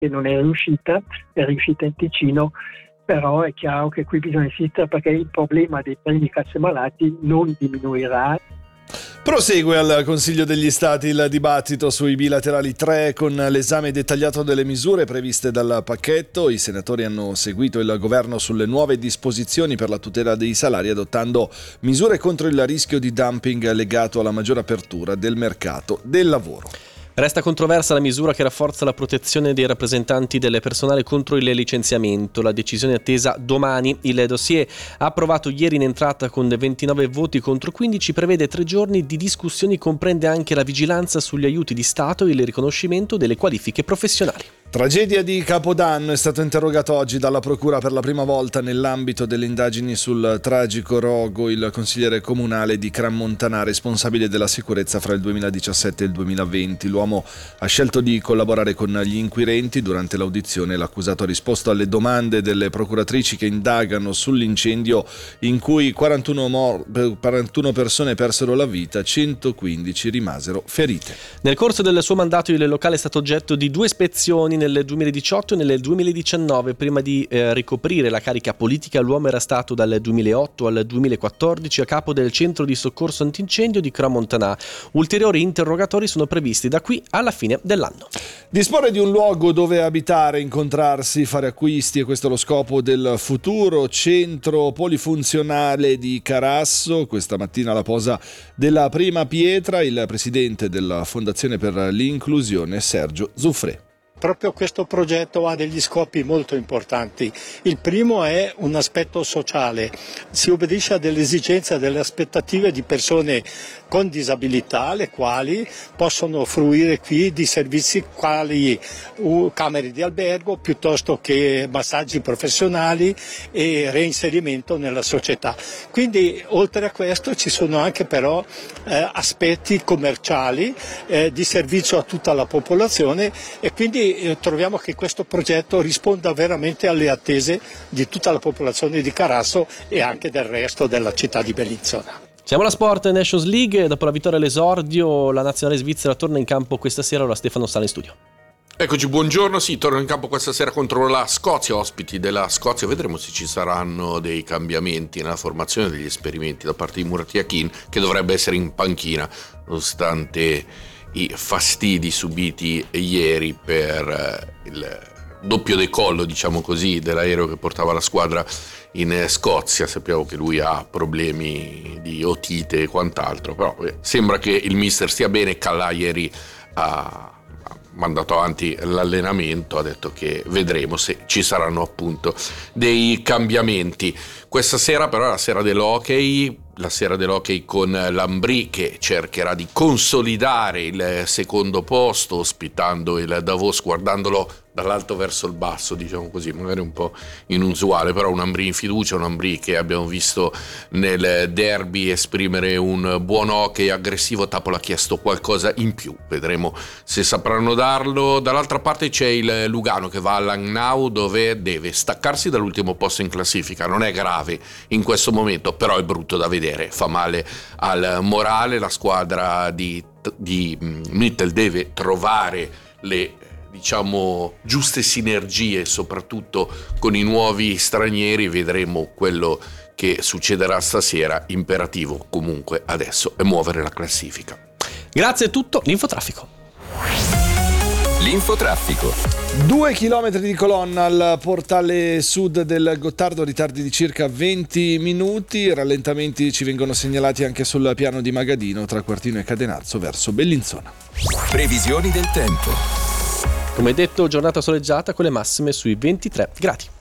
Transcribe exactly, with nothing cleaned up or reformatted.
che non è riuscita, è riuscita in Ticino, però è chiaro che qui bisogna insistere perché il problema dei primi cassamalati non diminuirà. Prosegue al Consiglio degli Stati il dibattito sui bilaterali tre con l'esame dettagliato delle misure previste dal pacchetto. I senatori hanno seguito il governo sulle nuove disposizioni per la tutela dei salari, adottando misure contro il rischio di dumping legato alla maggiore apertura del mercato del lavoro. Resta controversa la misura che rafforza la protezione dei rappresentanti del personale contro il licenziamento. La decisione è attesa domani. Il dossier, approvato ieri in entrata con ventinove voti contro quindici, prevede tre giorni di discussioni, comprende anche la vigilanza sugli aiuti di Stato e il riconoscimento delle qualifiche professionali. Tragedia di Capodanno. È stato interrogato oggi dalla Procura per la prima volta nell'ambito delle indagini sul tragico rogo il consigliere comunale di Crans-Montana, responsabile della sicurezza fra il duemiladiciassette e il duemilaventi. L'uomo ha scelto di collaborare con gli inquirenti. Durante l'audizione l'accusato ha risposto alle domande delle procuratrici che indagano sull'incendio in cui quarantuno, mor- quarantuno persone persero la vita, centoquindici rimasero ferite. Nel corso del suo mandato il locale è stato oggetto di due ispezioni nel duemiladiciotto e nel duemiladiciannove. Prima di eh, ricoprire la carica politica, l'uomo era stato dal duemilaotto al duemilaquattordici a capo del centro di soccorso antincendio di Crans-Montana. Ulteriori interrogatori sono previsti da qui alla fine dell'anno. Disporre di un luogo dove abitare, incontrarsi, fare acquisti, e questo è lo scopo del futuro centro polifunzionale di Carasso. Questa mattina alla posa della prima pietra il presidente della Fondazione per l'Inclusione, Sergio Zuffré. Proprio questo progetto ha degli scopi molto importanti. Il primo è un aspetto sociale, si obbedisce a delle esigenze, a delle aspettative di persone con disabilità, le quali possono fruire qui di servizi quali uh, camere di albergo piuttosto che massaggi professionali e reinserimento nella società. Quindi oltre a questo ci sono anche però eh, aspetti commerciali eh, di servizio a tutta la popolazione, e quindi troviamo che questo progetto risponda veramente alle attese di tutta la popolazione di Carasso e anche del resto della città di Bellinzona. Siamo alla Sport Nations League. Dopo la vittoria all'esordio, la nazionale svizzera torna in campo questa sera. Ora Stefano Sala in studio. Eccoci, buongiorno. Sì, torna in campo questa sera contro la Scozia, ospiti della Scozia. Vedremo se ci saranno dei cambiamenti nella formazione, degli esperimenti da parte di Murat Yakin, che dovrebbe essere in panchina nonostante i fastidi subiti ieri per il doppio decollo, diciamo così, dell'aereo che portava la squadra in Scozia. Sappiamo che lui ha problemi di otite e quant'altro, però sembra che il mister stia bene. Callà ieri ha mandato avanti l'allenamento, ha detto che vedremo se ci saranno appunto dei cambiamenti. Questa sera però è la sera dell'hockey, la sera dell'hockey con l'Ambri, che cercherà di consolidare il secondo posto ospitando il Davos, guardandolo dall'alto verso il basso, diciamo così, magari un po' inusuale, però un Ambri in fiducia, un Ambri che abbiamo visto nel derby esprimere un buon hockey aggressivo. Tapol ha chiesto qualcosa in più, vedremo se sapranno darlo. Dall'altra parte c'è il Lugano che va a Langnau, dove deve staccarsi dall'ultimo posto in classifica. Non è grave in questo momento, però è brutto da vedere, fa male al morale. La squadra di, di Mittel deve trovare le diciamo giuste sinergie, soprattutto con i nuovi stranieri. Vedremo quello che succederà stasera. Imperativo comunque adesso è muovere la classifica. Grazie, è tutto. L'infotraffico. L'infotraffico. Due chilometri di colonna al portale sud del Gottardo, ritardi di circa venti minuti. Rallentamenti ci vengono segnalati anche sul piano di Magadino tra Quartino e Cadenazzo verso Bellinzona. Previsioni del tempo. Come detto, giornata soleggiata con le massime sui ventitré gradi.